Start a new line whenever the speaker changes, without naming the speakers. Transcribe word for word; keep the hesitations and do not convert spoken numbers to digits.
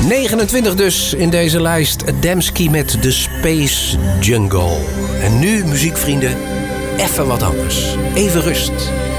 negenentwintig dus in deze lijst. Adamski met The Space Jungle. En nu, muziekvrienden, even wat anders. Even rust.